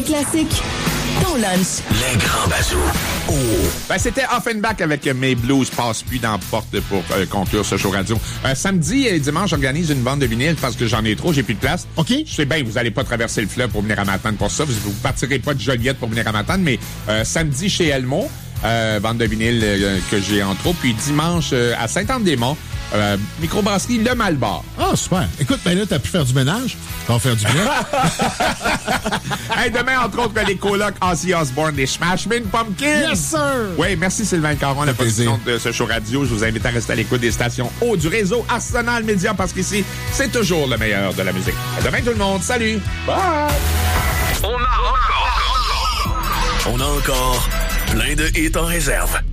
classiques, ton lunch. Les grands bazous. Oh. Ben, c'était Offenbach avec Mes Blues passent plus dans la porte pour conclure ce show radio. Samedi et dimanche, j'organise une vente de vinyle parce que j'en ai trop, j'ai plus de place. OK. Je sais bien, vous allez pas traverser le fleuve pour venir à Matane pour ça. Vous partirez pas de Joliette pour venir à Matane, mais samedi chez Elmo, vente de vinyle que j'ai en trop. Puis dimanche à Saint-Anne-des-Monts, microbrasserie Le Malbar. Ah, super. Écoute, ben là, t'as pu faire du ménage. Ça va faire du bien. Hey, demain, entre autres, les colocs Ozzy Osbourne, des Smashing Pumpkins. Yes, sir! Oui, merci Sylvain Caron, la production de ce show radio. Je vous invite à rester à l'écoute des stations haut du réseau Arsenal Média parce qu'ici, c'est toujours le meilleur de la musique. À demain, tout le monde. Salut! Bye! On a encore plein de hits en réserve.